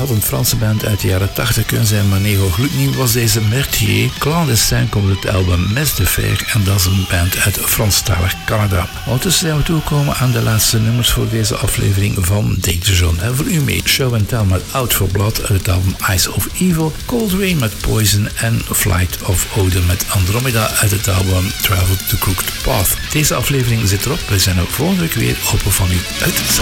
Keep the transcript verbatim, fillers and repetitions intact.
had een Franse band uit de jaren tachtig kunnen zijn, maar nee, gloed niet, was deze Mertier. Clandestin komt het album Mes de Fer en dat is een band uit Franstalig Canada. Ondertussen zijn we toegekomen aan de laatste nummers voor deze aflevering van Danger Zone. En voor u mee Show and Tell met Out for Blood uit het album Eyes of Evil, Cold Rain met Poison en Flight of Odin met Andromeda uit het album Travel to Crooked Path. Deze aflevering zit erop. We zijn er volgende week weer open van u uit.